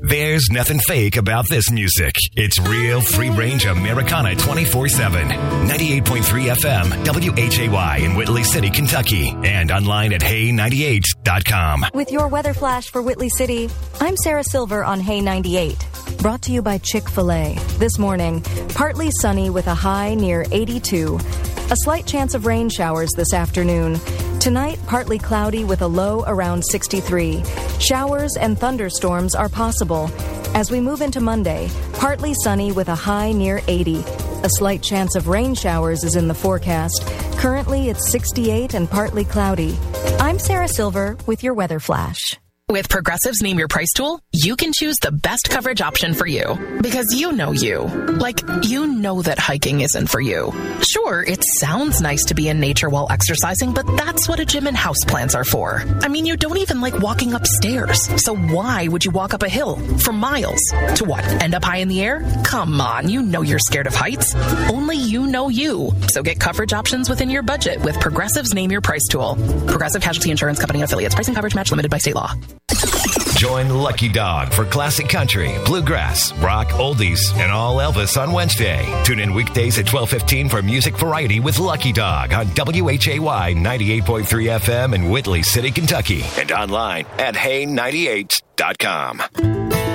There's nothing fake about this music. It's real free-range Americana 24/7. 98.3 FM, WHAY in Whitley City, Kentucky. And online at hey98.com. With your weather flash for Whitley City, I'm Sarah Silver on Hey 98. Brought to you by Chick-fil-A. This morning, partly sunny with a high near 82. A slight chance of rain showers this afternoon. Tonight, partly cloudy with a low around 63. Showers and thunderstorms are possible. As we move into Monday, partly sunny with a high near 80. A slight chance of rain showers is in the forecast. Currently, it's 68 and partly cloudy. I'm Sarah Silver with your weather flash. With Progressive's Name Your Price tool, you can choose the best coverage option for you. Because you know you. Like, you know that hiking isn't for you. Sure, it sounds nice to be in nature while exercising, but that's what a gym and houseplants are for. I mean, you don't even like walking upstairs. So why would you walk up a hill for miles? To what, end up high in the air? Come on, you know you're scared of heights. Only you know you. So get coverage options within your budget with Progressive's Name Your Price tool. Progressive Casualty Insurance Company and Affiliates. Price and coverage match limited by state law. Join Lucky Dog for classic country, bluegrass, rock, oldies, and all Elvis on Wednesday. Tune in weekdays at 12:15 for music variety with Lucky Dog on WHAY 98.3 FM in Whitley City, Kentucky. And online at hey98.com.